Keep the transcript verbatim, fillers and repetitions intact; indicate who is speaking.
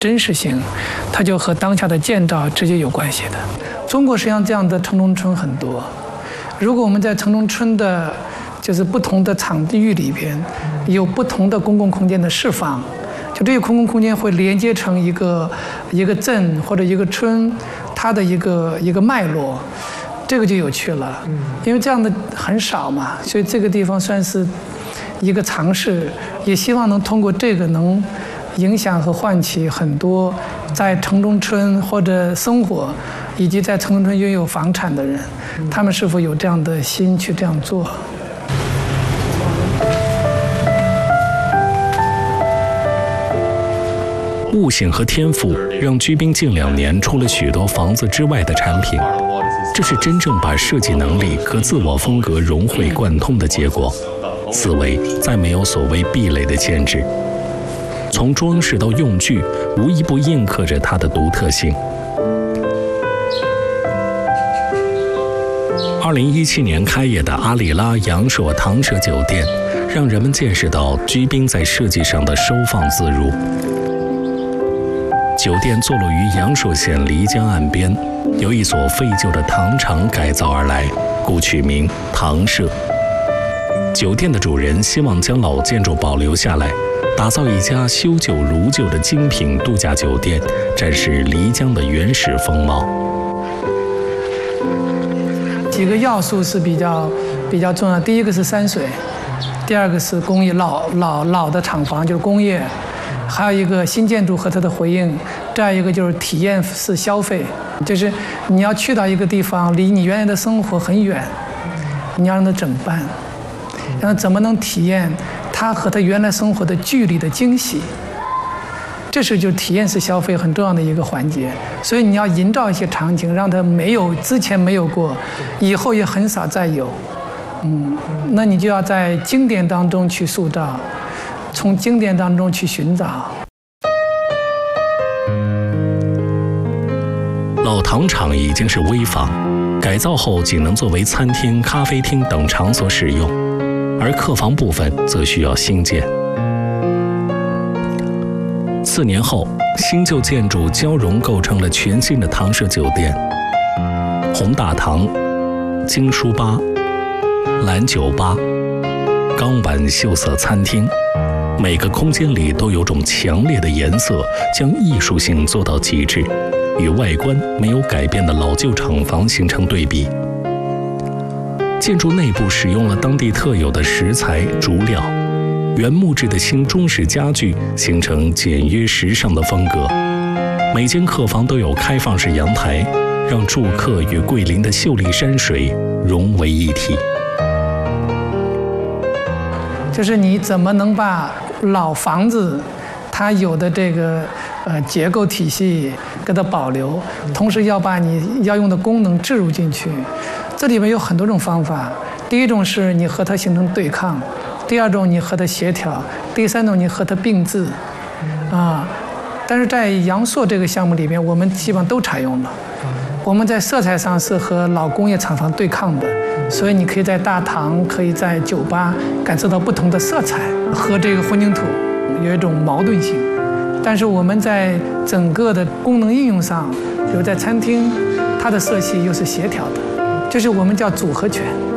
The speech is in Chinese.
Speaker 1: 真实性，它就和当下的建造直接有关系的。中国实际上这样的城中村很多，如果我们在城中村的，就是不同的场地域里边，有不同的公共空间的释放，就这个公共空间会连接成一个一个镇或者一个村，它的一个一个脉络，这个就有趣了。因为这样的很少嘛，所以这个地方算是一个尝试，也希望能通过这个能影响和唤起很多在城中村或者生活，以及在城中村拥有房产的人，他们是否有这样的心去这样做？
Speaker 2: 悟性和天赋让居兵近两年出了许多房子之外的产品，这是真正把设计能力和自我风格融会贯通的结果。此为再没有所谓壁垒的限制，从装饰到用具，无一不印刻着它的独特性。二零一七年开业的阿里拉阳朔唐舍酒店，让人们见识到居兵在设计上的收放自如。酒店坐落于阳朔县漓江岸边，由一所废旧的糖厂改造而来，故取名唐舍。酒店的主人希望将老建筑保留下来，打造一家修旧如旧的精品度假酒店，展示漓江的原始风貌。
Speaker 1: 几个要素是比较比较重要，第一个是山水，第二个是工业老老老的厂房就是工业，还有一个新建筑和它的回应，再一个就是体验式消费，就是你要去到一个地方，离你原来的生活很远，你要让它整办，让它怎么能体验它和它原来生活的距离的惊喜，这是就体验式消费很重要的一个环节。所以你要营造一些场景，让它没有之前没有过，以后也很少再有。嗯，那你就要在经典当中去塑造，从经典当中去寻找。
Speaker 2: 老糖厂已经是危房，改造后仅能作为餐厅、咖啡厅等场所使用，而客房部分则需要新建。四年后，新旧建筑交融，构成了全新的唐舍酒店。红大堂、金书吧、蓝酒吧、钢板秀色餐厅，每个空间里都有种强烈的颜色，将艺术性做到极致，与外观没有改变的老旧厂房形成对比。建筑内部使用了当地特有的石材、竹料，原木质的新中式家具形成简约时尚的风格。每间客房都有开放式阳台，让住客与桂林的秀丽山水融为一体。
Speaker 1: 就是你怎么能把老房子它有的这个呃结构体系给它保留，同时要把你要用的功能置入进去。这里面有很多种方法，第一种是你和它形成对抗，第二种你和它协调，第三种你和它并置，啊，但是在阳朔这个项目里面，我们基本上都采用了。我们在色彩上是和老工业厂房对抗的，所以你可以在大堂，可以在酒吧感受到不同的色彩，和这个混凝土有一种矛盾性。但是我们在整个的功能应用上，比如在餐厅，它的色系又是协调的，就是我们叫组合拳。